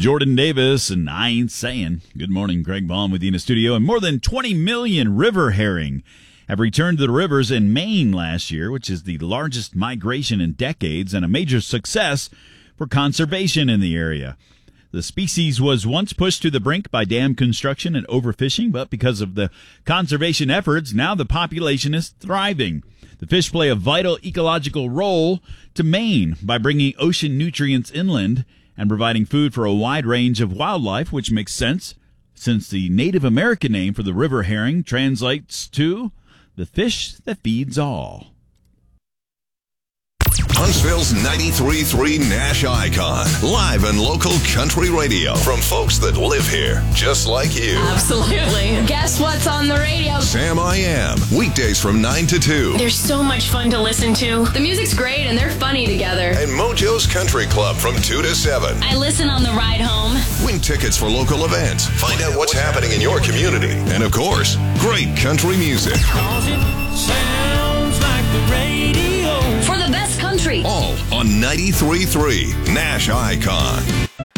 Jordan Davis, and I Ain't Saying. Good morning, Greg Baum with you in the studio. And more than 20 million river herring have returned to the rivers in Maine last year, which is the largest migration in decades and a major success for conservation in the area. The species was once pushed to the brink by dam construction and overfishing, but because of the conservation efforts, now the population is thriving. The fish play a vital ecological role to Maine by bringing ocean nutrients inland and providing food for a wide range of wildlife, which makes sense since the Native American name for the river herring translates to the fish that feeds all. Huntsville's 93.3 Nash Icon. Live and local country radio from folks that live here, just like you. Absolutely. Guess what's on the radio? Sam I Am. Weekdays from 9 to 2. They're so much fun to listen to. The music's great and they're funny together. And Mojo's Country Club from 2 to 7. I listen on the ride home. Win tickets for local events. Find out what's happening in your community. And of course, great country music. Sounds like the radio. For the best country. All on 93.3 Nash Icon.